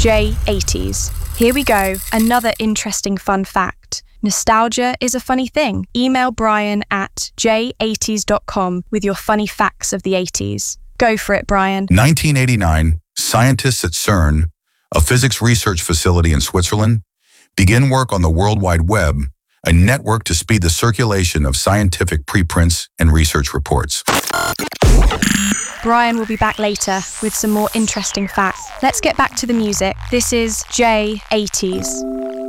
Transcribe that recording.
J80s. Here we go, another interesting fun fact. Nostalgia is a funny thing. Email Brian at j80s.com with your funny facts of the 80s. Go for it, Brian. 1989, scientists at CERN, a physics research facility in Switzerland, begin work on the World Wide Web, a network to speed the circulation of scientific preprints and research reports. Brian will be back later with some more interesting facts. Let's get back to the music. This is J80s.